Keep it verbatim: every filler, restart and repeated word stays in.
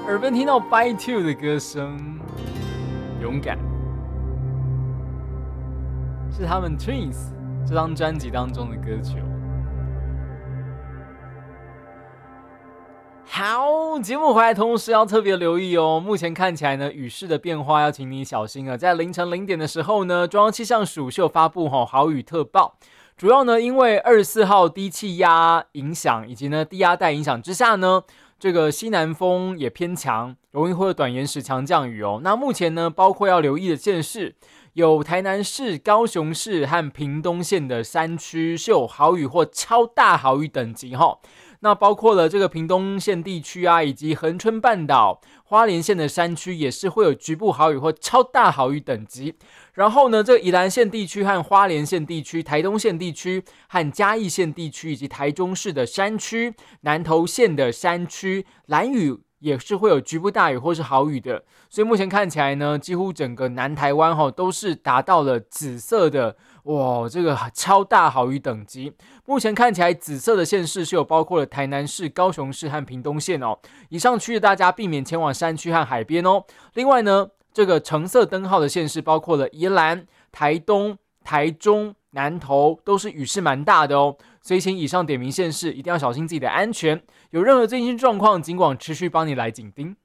耳边听到 By Two 的歌声，勇敢，是他们 Twins 这张专辑当中的歌曲。好，节目回来同时要特别留意哦。目前看起来呢，雨势的变化要请你小心了。在凌晨零点的时候呢，中央气象署是有发布吼豪雨特报，主要呢因为二十四号低气压影响以及呢低压带影响之下呢，这个西南风也偏强，容易会有短延时强降雨哦。那目前呢，包括要留意的县市有台南市、高雄市和屏东县的山区是有豪雨或超大豪雨等级哈。那包括了这个屏东县地区啊，以及恒春半岛、花莲县的山区也是会有局部豪雨或超大豪雨等级。然后呢，这个宜兰县地区和花莲县地区、台东县地区和嘉义县地区以及台中市的山区、南投县的山区，兰屿也是会有局部大雨或是豪雨的。所以目前看起来呢，几乎整个南台湾齁都是达到了紫色的哇，这个超大豪雨等级。目前看起来紫色的县市是有包括了台南市、高雄市和屏东县哦。以上区域大家避免前往山区和海边哦。另外呢，这个橙色灯号的县市包括了宜兰、台东、台中、南投，都是雨势蛮大的哦。所以请以上点名县市一定要小心自己的安全，有任何最新状况，尽管持续帮你来紧盯。